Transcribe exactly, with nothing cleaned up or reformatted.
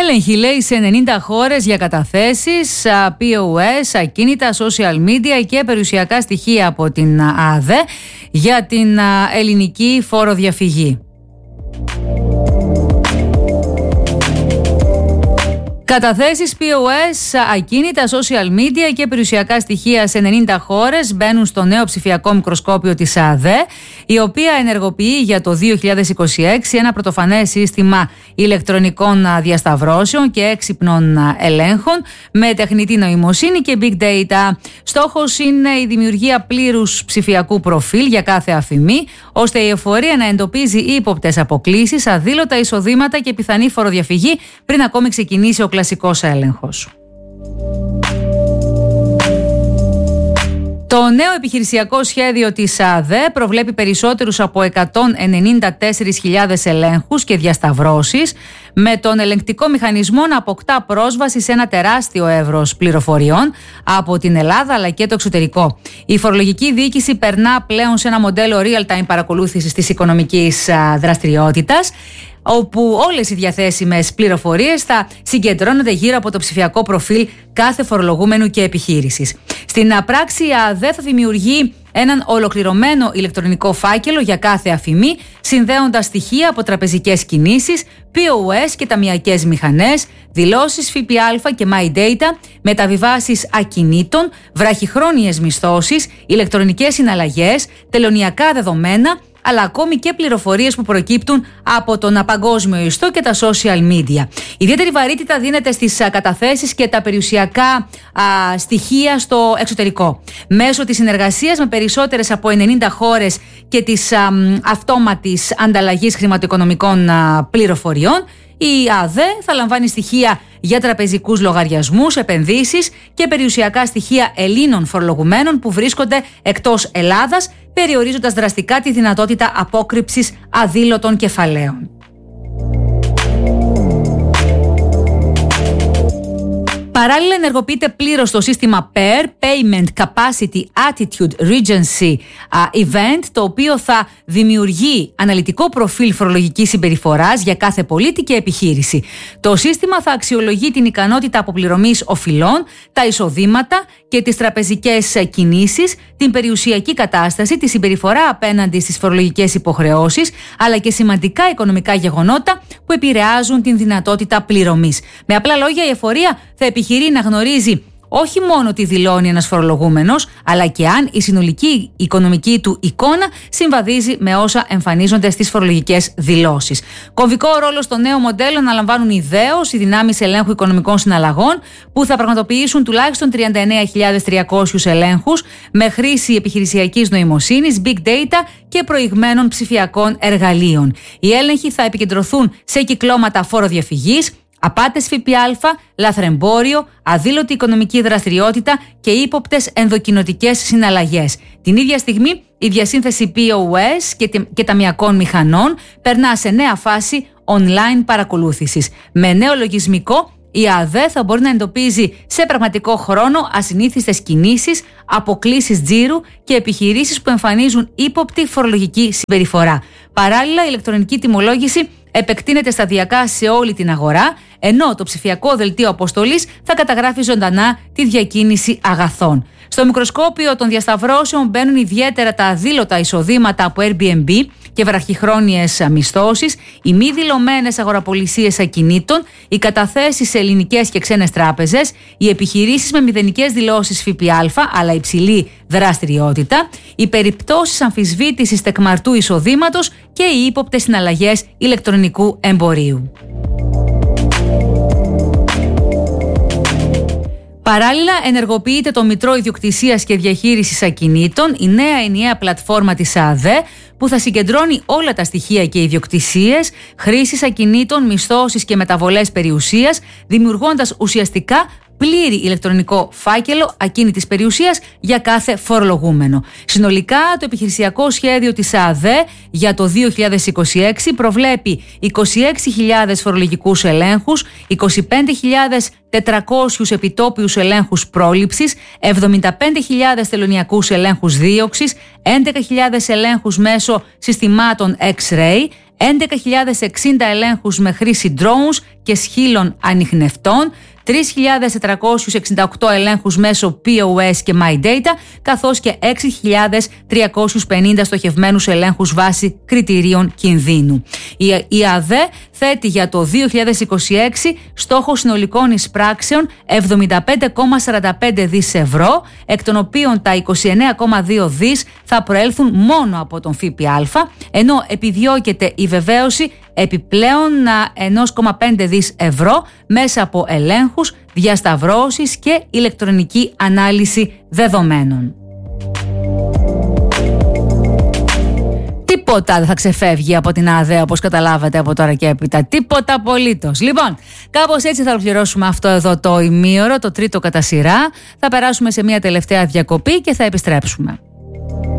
Έλεγχοι, λέει, σε ενενήντα χώρες για καταθέσεις, πι ο ες, ακίνητα, social media και περιουσιακά στοιχεία από την ΑΔΕ για την ελληνική φοροδιαφυγή. Καταθέσεις πι ο ες, ακίνητα, social media και περιουσιακά στοιχεία σε ενενήντα χώρες μπαίνουν στο νέο ψηφιακό μικροσκόπιο της ΑΔΕ, η οποία ενεργοποιεί για το δύο χιλιάδες είκοσι έξι ένα πρωτοφανές σύστημα ηλεκτρονικών διασταυρώσεων και έξυπνων ελέγχων με τεχνητή νοημοσύνη και big data. Στόχος είναι η δημιουργία πλήρους ψηφιακού προφίλ για κάθε αφημί, ώστε η εφορία να εντοπίζει ύποπτες αποκλίσεις, αδήλωτα εισοδήματα και πιθανή φοροδιαφυγή πριν ακόμη ξεκινήσει ο κλασικός έλεγχος. Το νέο επιχειρησιακό σχέδιο της ΑΔΕ προβλέπει περισσότερους από εκατόν ενενήντα τέσσερις χιλιάδες ελέγχους και διασταυρώσεις, με τον ελεγκτικό μηχανισμό να αποκτά πρόσβαση σε ένα τεράστιο εύρος πληροφοριών από την Ελλάδα αλλά και το εξωτερικό. Η φορολογική διοίκηση περνά πλέον σε ένα μοντέλο real-time παρακολούθησης της οικονομικής δραστηριότητας, όπου όλες οι διαθέσιμες πληροφορίες θα συγκεντρώνονται γύρω από το ψηφιακό προφίλ κάθε φορολογούμενου και επιχείρησης. Στην πράξη, η ΑΔΕ θα δημιουργεί έναν ολοκληρωμένο ηλεκτρονικό φάκελο για κάθε αφημί, συνδέοντας στοιχεία από τραπεζικές κινήσεις, πι ο ες και ταμειακές μηχανές, δηλώσεις ΦΠΑ και My Data, μεταβιβάσεις ακινήτων, βραχυχρόνιες μισθώσεις, ηλεκτρονικές συναλλαγές, τελωνειακά δεδομένα, αλλά ακόμη και πληροφορίες που προκύπτουν από τον παγκόσμιο ιστό και τα social media. Ιδιαίτερη βαρύτητα δίνεται στις καταθέσεις και τα περιουσιακά α, στοιχεία στο εξωτερικό. Μέσω της συνεργασίας με περισσότερες από ενενήντα χώρες και της α, αυτόματης ανταλλαγής χρηματοοικονομικών α, πληροφοριών, η ΑΔΕ θα λαμβάνει στοιχεία για τραπεζικούς λογαριασμούς, επενδύσεις και περιουσιακά στοιχεία Ελλήνων φορολογουμένων που βρίσκονται εκτός Ελλάδας, περιορίζοντας δραστικά τη δυνατότητα απόκρυψης αδήλωτων κεφαλαίων. Παράλληλα, ενεργοποιείται πλήρως το σύστημα πι ι αρ, Payment Capacity Attitude Regency Event, το οποίο θα δημιουργεί αναλυτικό προφίλ φορολογικής συμπεριφοράς για κάθε πολίτη και επιχείρηση. Το σύστημα θα αξιολογεί την ικανότητα αποπληρωμής οφειλών, τα εισοδήματα και τις τραπεζικές κινήσεις, την περιουσιακή κατάσταση, τη συμπεριφορά απέναντι στις φορολογικές υποχρεώσεις, αλλά και σημαντικά οικονομικά γεγονότα που επηρεάζουν την δυνατότητα πληρωμής. Με απλά λόγια, η εφορία θα επιχειρεί να γνωρίζει όχι μόνο τι δηλώνει ένας φορολογούμενος, αλλά και αν η συνολική οικονομική του εικόνα συμβαδίζει με όσα εμφανίζονται στις φορολογικές δηλώσεις. Κομβικό ρόλο στο νέο μοντέλο αναλαμβάνουν ιδέως οι δυνάμεις ελέγχου οικονομικών συναλλαγών, που θα πραγματοποιήσουν τουλάχιστον τριάντα εννέα χιλιάδες τριακόσιους ελέγχους με χρήση επιχειρησιακής νοημοσύνης, big data και προηγμένων ψηφιακών εργαλείων. Οι έλεγχοι θα επικεντρωθούν σε κυκλώματα φοροδιαφυγής, απάτες ΦΠΑ, λαθρεμπόριο, αδήλωτη οικονομική δραστηριότητα και ύποπτες ενδοκοινοτικές συναλλαγές. Την ίδια στιγμή, η διασύνθεση πι ο ες και, και ταμειακών μηχανών περνά σε νέα φάση online παρακολούθησης. Με νέο λογισμικό, η ΑΔΕ θα μπορεί να εντοπίζει σε πραγματικό χρόνο ασυνήθιστες κινήσεις, αποκλίσεις τζίρου και επιχειρήσεις που εμφανίζουν ύποπτη φορολογική συμπεριφορά. Παράλληλα, η ηλεκτρονική τιμολόγηση επεκτείνεται σταδιακά σε όλη την αγορά, ενώ το ψηφιακό δελτίο αποστολής θα καταγράφει ζωντανά τη διακίνηση αγαθών. Στο μικροσκόπιο των διασταυρώσεων μπαίνουν ιδιαίτερα τα αδήλωτα εισοδήματα από Airbnb και βραχυχρόνιες μισθώσεις, οι μη δηλωμένες αγοραπολισίες ακινήτων, οι καταθέσεις σε ελληνικές και ξένες τράπεζες, οι επιχειρήσεις με μηδενικές δηλώσεις ΦΠΑ αλλά υψηλή δραστηριότητα, οι περιπτώσεις αμφισβήτησης τεκμαρτού εισοδήματος και οι ύποπτες συναλλαγές ηλεκτρονικού εμπορίου. Παράλληλα, ενεργοποιείται το Μητρό Ιδιοκτησίας και Διαχείρισης Ακινήτων, η νέα ενιαία πλατφόρμα της ΑΔΕ, που θα συγκεντρώνει όλα τα στοιχεία και ιδιοκτησίες, χρήσης ακινήτων, μισθώσεις και μεταβολές περιουσίας, δημιουργώντας ουσιαστικά πλήρη ηλεκτρονικό φάκελο ακίνητης περιουσίας για κάθε φορολογούμενο. Συνολικά, το επιχειρησιακό σχέδιο της ΑΔΕ για το δύο χιλιάδες είκοσι έξι προβλέπει είκοσι έξι χιλιάδες φορολογικούς ελέγχους, είκοσι πέντε χιλιάδες τετρακόσιους επιτόπιους ελέγχους πρόληψης, εβδομήντα πέντε χιλιάδες τελωνειακούς ελέγχους δίωξης, έντεκα χιλιάδες ελέγχους μέσω συστημάτων X-ray, έντεκα χιλιάδες εξήντα ελέγχους με χρήση drones και σκύλων ανιχνευτών, τρεις χιλιάδες τετρακόσιους εξήντα οκτώ ελέγχους μέσω πι ο ες και My Data, καθώς και έξι χιλιάδες τριακόσιους πενήντα στοχευμένους ελέγχους βάσει κριτηρίων κινδύνου. Η ΑΔΕ θέτει για το δύο χιλιάδες είκοσι έξι στόχο συνολικών εισπράξεων εβδομήντα πέντε κόμμα σαράντα πέντε δις ευρώ, εκ των οποίων τα είκοσι εννέα κόμμα δύο δις θα προέλθουν μόνο από τον ΦΠΑ, ενώ επιδιώκεται η βεβαίωση επιπλέον ένα κόμμα πέντε δις ευρώ μέσα από ελέγχους, διασταυρώσεις και ηλεκτρονική ανάλυση δεδομένων. Τίποτα δεν θα ξεφεύγει από την ΑΔΕ, όπως καταλάβατε από τώρα και έπειτα. Τίποτα απολύτως. Λοιπόν, κάπως έτσι θα ολοκληρώσουμε αυτό εδώ το ημίωρο, το τρίτο κατά σειρά. Θα περάσουμε σε μια τελευταία διακοπή και θα επιστρέψουμε.